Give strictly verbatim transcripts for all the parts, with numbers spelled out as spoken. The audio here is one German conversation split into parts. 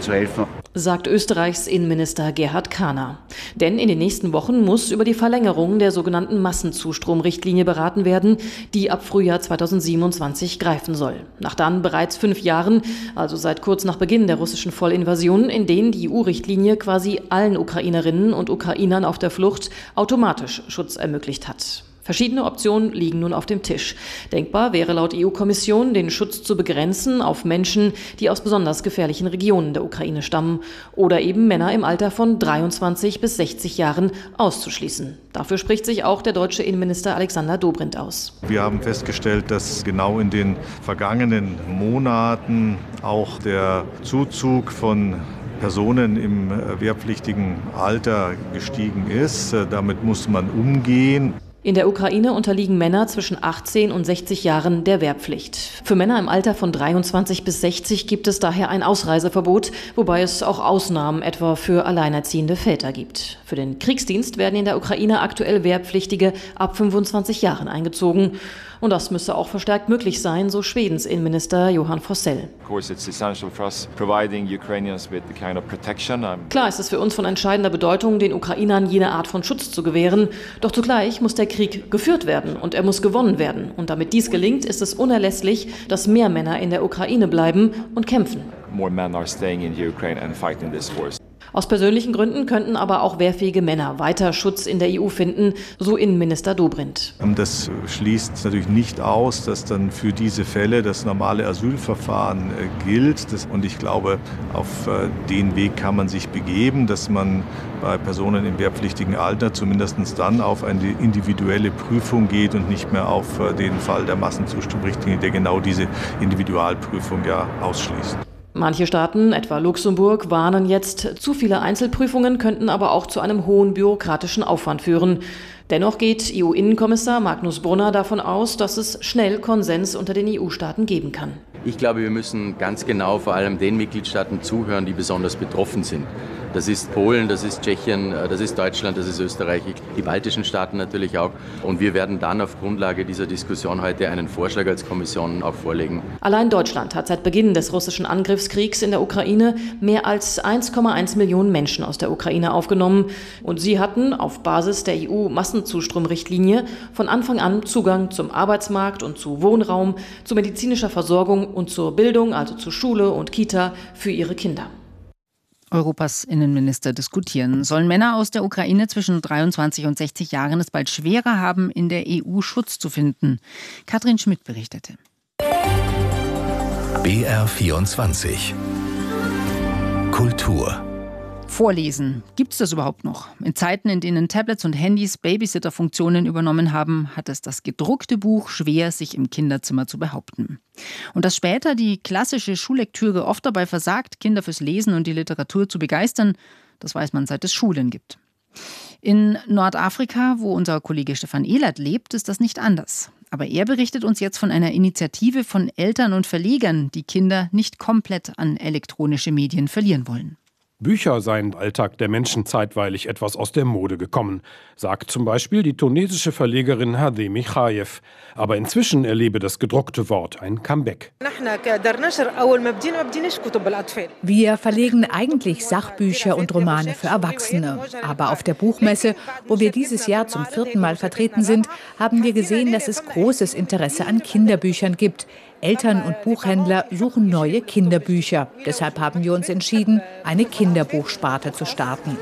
zu helfen. Sagt Österreichs Innenminister Gerhard Kahner. Denn in den nächsten Wochen muss über die Verlängerung der sogenannten Massenzustromrichtlinie beraten werden, die ab Frühjahr zweitausendsiebenundzwanzig greifen soll. Nach dann bereits fünf Jahren, also seit kurz nach Beginn der russischen Vollinvasion, in denen die E U-Richtlinie quasi allen Ukrainerinnen und Ukrainern auf der Flucht automatisch Schutz ermöglicht hat. Verschiedene Optionen liegen nun auf dem Tisch. Denkbar wäre laut E U-Kommission, den Schutz zu begrenzen auf Menschen, die aus besonders gefährlichen Regionen der Ukraine stammen oder eben Männer im Alter von dreiundzwanzig bis sechzig Jahren auszuschließen. Dafür spricht sich auch der deutsche Innenminister Alexander Dobrindt aus. Wir haben festgestellt, dass genau in den vergangenen Monaten auch der Zuzug von Personen im wehrpflichtigen Alter gestiegen ist. Damit muss man umgehen. In der Ukraine unterliegen Männer zwischen achtzehn und sechzig Jahren der Wehrpflicht. Für Männer im Alter von dreiundzwanzig bis sechzig gibt es daher ein Ausreiseverbot, wobei es auch Ausnahmen etwa für alleinerziehende Väter gibt. Für den Kriegsdienst werden in der Ukraine aktuell Wehrpflichtige ab fünfundzwanzig Jahren eingezogen. Und das müsse auch verstärkt möglich sein, so Schwedens Innenminister Johan Forssell. Klar ist es für uns von entscheidender Bedeutung, den Ukrainern jene Art von Schutz zu gewähren. Doch zugleich muss der Krieg geführt werden und er muss gewonnen werden. Und damit dies gelingt, ist es unerlässlich, dass mehr Männer in der Ukraine bleiben und kämpfen. Aus persönlichen Gründen könnten aber auch wehrfähige Männer weiter Schutz in der E U finden, so Innenminister Dobrindt. Das schließt natürlich nicht aus, dass dann für diese Fälle das normale Asylverfahren gilt. Und ich glaube, auf den Weg kann man sich begeben, dass man bei Personen im wehrpflichtigen Alter zumindest dann auf eine individuelle Prüfung geht und nicht mehr auf den Fall der Massenzustromrichtlinie, der genau diese Individualprüfung ja ausschließt. Manche Staaten, etwa Luxemburg, warnen jetzt, zu viele Einzelprüfungen könnten aber auch zu einem hohen bürokratischen Aufwand führen. Dennoch geht E U-Innenkommissar Magnus Brunner davon aus, dass es schnell Konsens unter den E U-Staaten geben kann. Ich glaube, wir müssen ganz genau vor allem den Mitgliedstaaten zuhören, die besonders betroffen sind. Das ist Polen, das ist Tschechien, das ist Deutschland, das ist Österreich, die baltischen Staaten natürlich auch. Und wir werden dann auf Grundlage dieser Diskussion heute einen Vorschlag als Kommission auch vorlegen. Allein Deutschland hat seit Beginn des russischen Angriffskriegs in der Ukraine mehr als eins Komma eins Millionen Menschen aus der Ukraine aufgenommen. Und sie hatten auf Basis der E U-Massenzustromrichtlinie von Anfang an Zugang zum Arbeitsmarkt und zu Wohnraum, zu medizinischer Versorgung und zur Bildung, also zu Schule und Kita für ihre Kinder. Europas Innenminister diskutieren. Sollen Männer aus der Ukraine zwischen dreiundzwanzig und sechzig Jahren es bald schwerer haben, in der E U Schutz zu finden? Katrin Schmidt berichtete. B R vierundzwanzig Kultur. Vorlesen. Gibt es das überhaupt noch? In Zeiten, in denen Tablets und Handys Babysitter-Funktionen übernommen haben, hat es das gedruckte Buch schwer, sich im Kinderzimmer zu behaupten. Und dass später die klassische Schullektüre oft dabei versagt, Kinder fürs Lesen und die Literatur zu begeistern, das weiß man, seit es Schulen gibt. In Nordafrika, wo unser Kollege Stefan Ehlert lebt, ist das nicht anders. Aber er berichtet uns jetzt von einer Initiative von Eltern und Verlegern, die Kinder nicht komplett an elektronische Medien verlieren wollen. Bücher seien im Alltag der Menschen zeitweilig etwas aus der Mode gekommen, sagt zum Beispiel die tunesische Verlegerin Hadé Mikhayev. Aber inzwischen erlebe das gedruckte Wort ein Comeback. Wir verlegen eigentlich Sachbücher und Romane für Erwachsene. Aber auf der Buchmesse, wo wir dieses Jahr zum vierten Mal vertreten sind, haben wir gesehen, dass es großes Interesse an Kinderbüchern gibt. Eltern und Buchhändler suchen neue Kinderbücher. Deshalb haben wir uns entschieden, eine Kinderbuchsparte zu starten.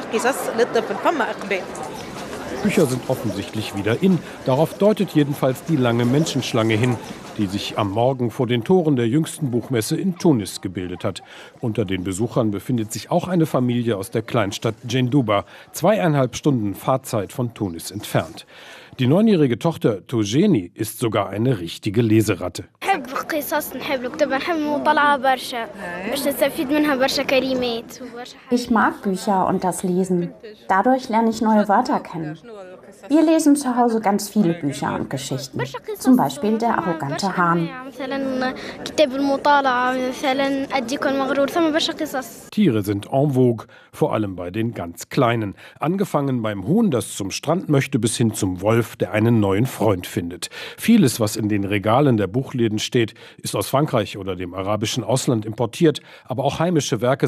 Bücher sind offensichtlich wieder in. Darauf deutet jedenfalls die lange Menschenschlange hin, die sich am Morgen vor den Toren der jüngsten Buchmesse in Tunis gebildet hat. Unter den Besuchern befindet sich auch eine Familie aus der Kleinstadt Djendouba, zweieinhalb Stunden Fahrzeit von Tunis entfernt. Die neunjährige Tochter Toujeni ist sogar eine richtige Leseratte. Ich mag Bücher und das Lesen. Dadurch lerne ich neue Wörter kennen. Wir lesen zu Hause ganz viele Bücher und Geschichten. Zum Beispiel Der arrogante Hahn. Tiere sind en vogue, vor allem bei den ganz Kleinen. Angefangen beim Huhn, das zum Strand möchte, bis hin zum Wolf, der einen neuen Freund findet. Vieles, was in den Regalen der Buchläden steht, ist aus Frankreich oder dem arabischen Ausland importiert, aber auch heimische Werke